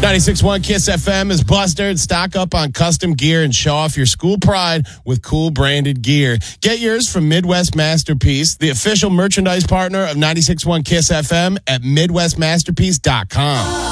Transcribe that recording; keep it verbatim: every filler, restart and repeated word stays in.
ninety-six point one Kiss F M is Buster. Stock up on custom gear and show off your school pride with cool branded gear. Get yours from Midwest Masterpiece, the official merchandise partner of ninety-six point one Kiss F M at midwest masterpiece dot com.